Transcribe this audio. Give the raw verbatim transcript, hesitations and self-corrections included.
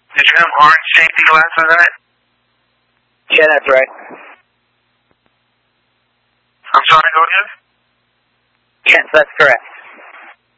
Did you have orange safety glasses in it? Yeah, that's right. I'm sorry, go ahead? Yes, that's correct.